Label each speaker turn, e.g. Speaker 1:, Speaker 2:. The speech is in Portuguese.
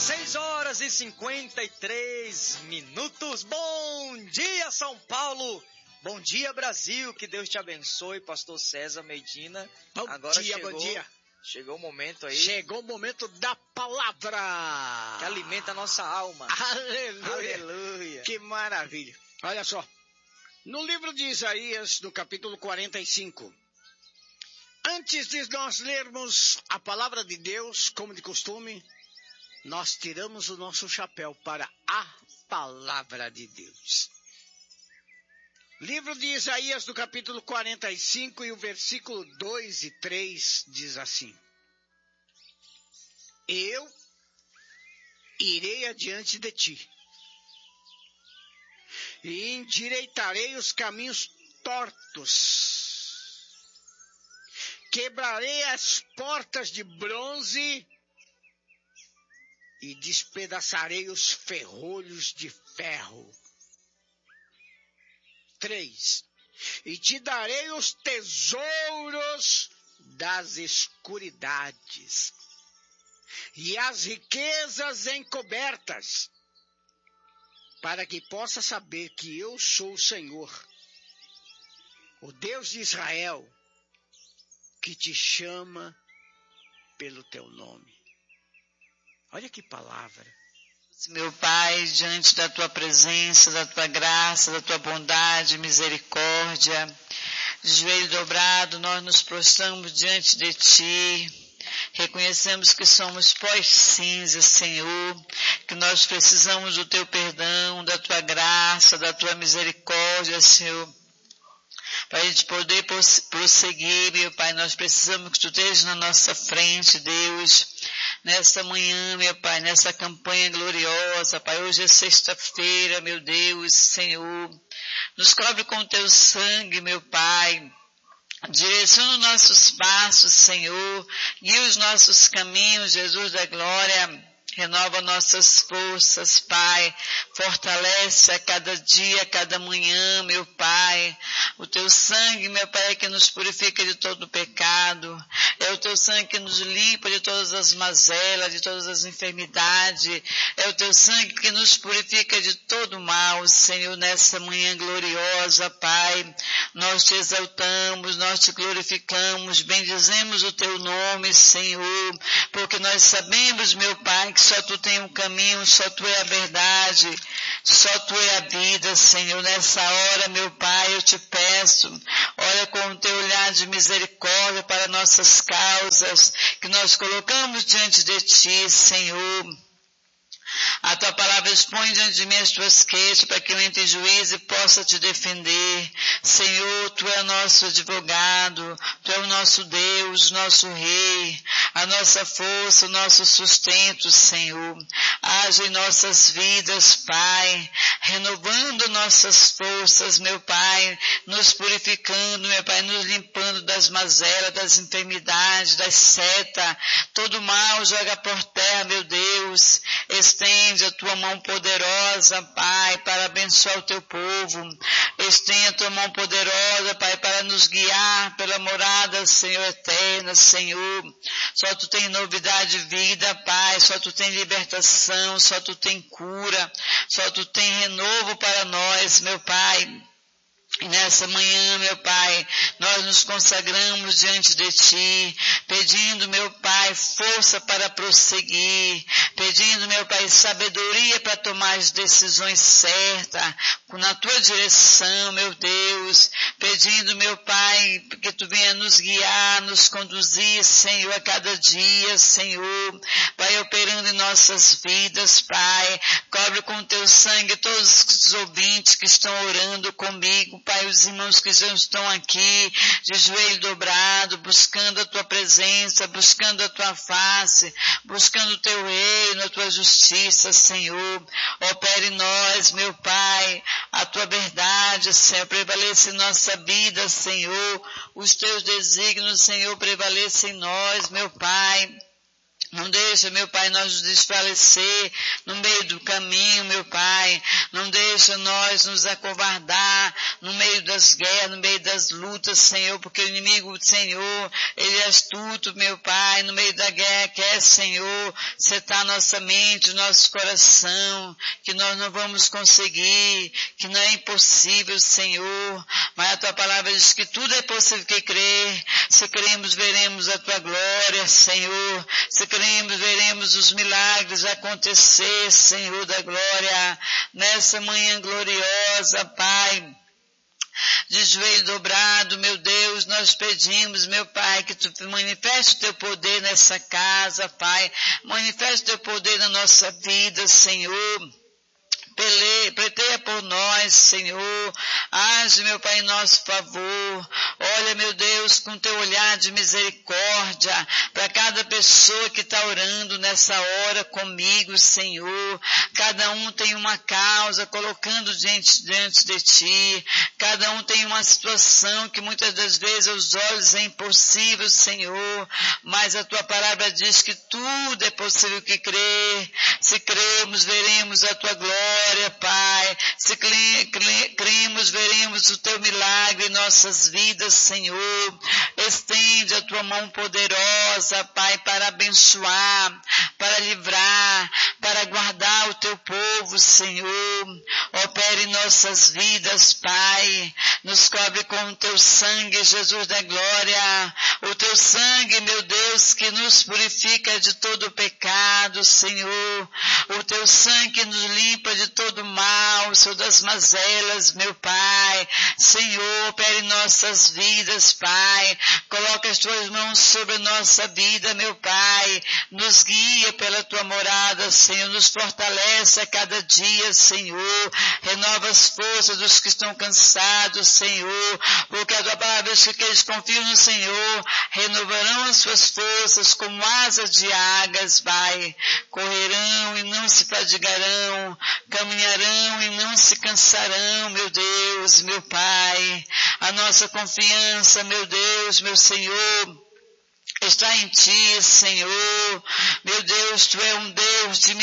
Speaker 1: 6h53. Bom dia, São Paulo. Bom dia, Brasil. Que Deus te abençoe, pastor César Medina.
Speaker 2: Bom dia.
Speaker 1: Chegou o momento aí.
Speaker 2: Chegou o momento da palavra.
Speaker 1: Que alimenta a nossa alma.
Speaker 2: Aleluia. Que maravilha. Olha só. No livro de Isaías, no capítulo 45. Antes de nós lermos a palavra de Deus, como de costume, nós tiramos o nosso chapéu para a palavra de Deus. Livro de Isaías, do capítulo 45, e o versículo 2 e 3 diz assim: Eu irei adiante de ti, e endireitarei os caminhos tortos, quebrarei as portas de bronze, e despedaçarei os ferrolhos de ferro. 3. E te darei os tesouros das escuridades, e as riquezas encobertas, para que possa saber que eu sou o Senhor, o Deus de Israel, que te chama pelo teu nome. Olha que palavra.
Speaker 3: Meu Pai, diante da tua presença, da tua graça, da tua bondade, misericórdia, de joelho dobrado, nós nos prostramos diante de ti. Reconhecemos que somos pó e cinza, Senhor, que nós precisamos do teu perdão, da tua graça, da tua misericórdia, Senhor. Para a gente poder prosseguir, meu Pai, nós precisamos que tu estejas na nossa frente, Deus, nesta manhã, meu Pai, nessa campanha gloriosa, Pai. Hoje é sexta-feira, meu Deus, Senhor. Nos cobre com o teu sangue, meu Pai. Direciona os nossos passos, Senhor. Guia os nossos caminhos, Jesus da glória. Renova nossas forças, Pai. Fortalece a cada dia, a cada manhã, meu Pai. O teu sangue, meu Pai, é que nos purifica de todo pecado. É o teu sangue que nos limpa de todas as mazelas, de todas as enfermidades. É o teu sangue que nos purifica de todo mal, Senhor, nessa manhã gloriosa, Pai. Nós te exaltamos, nós te glorificamos, bendizemos o teu nome, Senhor, porque nós sabemos, meu Pai, que só tu tem um caminho, só tu é a verdade, só tu é a vida, Senhor. Nessa hora, meu Pai, eu te peço, olha com o teu olhar de misericórdia para nossas causas, que nós colocamos diante de ti, Senhor. A tua palavra expõe diante de mim as tuas queixas, para que eu entre em juízo e possa te defender. Senhor, tu é o nosso advogado, tu é o nosso Deus, nosso Rei, a nossa força, o nosso sustento, Senhor. Age em nossas vidas, Pai, renovando nossas forças, meu Pai, nos purificando, meu Pai, nos limpando das mazelas, das enfermidades, das setas, todo mal joga por terra, meu Deus. Estende a tua mão poderosa, Pai, para abençoar o teu povo. Estende a tua mão poderosa, Pai, para nos guiar pela morada, Senhor, eterna, Senhor. Só tu tem novidade de vida, Pai. Só tu tem libertação, só tu tem cura, só tu tem renovo para nós, meu Pai. E nessa manhã, meu Pai, nós nos consagramos diante de Ti, pedindo, meu Pai, força para prosseguir, pedindo, meu Pai, sabedoria para tomar as decisões certas, na Tua direção, meu Deus, pedindo, meu Pai, que Tu venha nos guiar, nos conduzir, Senhor, a cada dia, Senhor, vai operando em nossas vidas, Pai, cobre com o Teu sangue todos os ouvintes que estão orando comigo, Pai, os irmãos que já estão aqui, de joelho dobrado, buscando a Tua presença, buscando a Tua face, buscando o Teu reino, a Tua justiça, Senhor. Opere em nós, meu Pai, a Tua verdade, Senhor, prevaleça em nossa vida, Senhor. Os Teus desígnios, Senhor, prevalecem em nós, meu Pai. Não deixa, meu Pai, nós nos desfalecer no meio do caminho, meu Pai. Não deixa nós nos acovardar no meio das guerras, no meio das lutas, Senhor, porque o inimigo, Senhor, ele é astuto, meu Pai. No meio da guerra quer, Senhor, setar nossa mente, nosso coração, que nós não vamos conseguir, que não é impossível, Senhor. Mas a Tua palavra diz que tudo é possível que crer. Se cremos, veremos a Tua glória, Senhor. Se cremos, veremos os milagres acontecer, Senhor da glória, nessa manhã gloriosa, Pai. De joelho dobrado, meu Deus, nós pedimos, meu Pai, que Tu manifeste o Teu poder nessa casa, Pai. Manifeste o Teu poder na nossa vida, Senhor. Pleiteia por nós, Senhor. Age, meu Pai, em nosso favor. Olha, meu Deus, com Teu olhar de misericórdia para cada pessoa que está orando nessa hora comigo, Senhor. Cada um tem uma causa colocando diante de Ti. Cada um tem uma situação que muitas das vezes aos olhos é impossível, Senhor. Mas a Tua palavra diz que tudo é possível que crer. Se cremos, veremos a Tua glória, Pai. Se cremos, veremos o Teu milagre em nossas vidas, Senhor. Estende a Tua mão poderosa, Pai, para abençoar, para livrar, para guardar o Teu povo, Senhor. Opere em nossas vidas, Pai. Nos cobre com o Teu sangue, Jesus da glória. O Teu sangue, meu Deus, que nos purifica de todo pecado, Senhor. O Teu sangue nos limpa de todo mal, Senhor, das mazelas, meu Pai. Senhor, opere em nossas vidas, Pai. Coloca as Tuas mãos sobre a nossa vida, meu Pai. Nos guia pela Tua morada, Senhor. Nos fortalece a cada dia, Senhor. Renova as forças dos que estão cansados, Senhor. Porque a Tua palavra diz que aqueles que confiam no Senhor renovarão as suas forças como asas de águias, Pai. Correrão e não se fadigarão, caminharão e não se cansarão, meu Deus, meu Pai. A nossa confiança, meu Deus, meu Senhor, está em Ti, Senhor. Meu Deus, Tu é um Deus de